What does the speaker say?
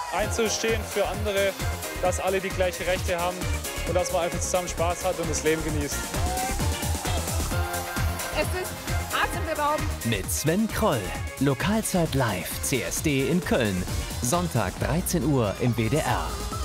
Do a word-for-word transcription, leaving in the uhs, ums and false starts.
einzustehen für andere, dass alle die gleichen Rechte haben und dass man einfach zusammen Spaß hat und das Leben genießt. Es ist atemberaubend. Mit Sven Kroll. Lokalzeit live, C S D in Köln. Sonntag dreizehn Uhr im W D R.